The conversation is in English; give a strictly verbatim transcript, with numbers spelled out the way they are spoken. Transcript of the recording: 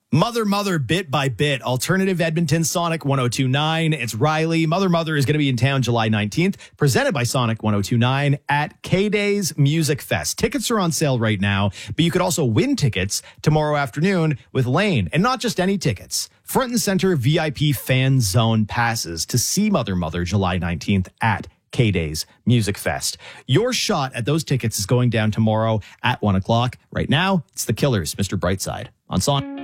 Mother, Mother, Bit by Bit, Alternative Edmonton, Sonic one oh two point nine. It's Riley. Mother, Mother is going to be in town July nineteenth, presented by Sonic one oh two point nine at K-Days Music Fest. Tickets are on sale right now, but you could also win tickets tomorrow afternoon with Lane. And not just any tickets. Front and center V I P fan zone passes to see Mother, Mother July nineteenth at K-Days Music Fest. Your shot at those tickets is going down tomorrow at one o'clock. Right now, it's the Killers, Mister Brightside, on Sonic.